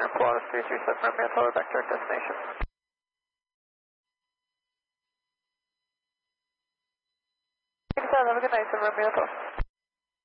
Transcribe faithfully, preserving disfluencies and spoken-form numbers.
center, Pilatus three three seven, Romeo Tower, back to our destination. Have a good night, sir, Romeo Tower.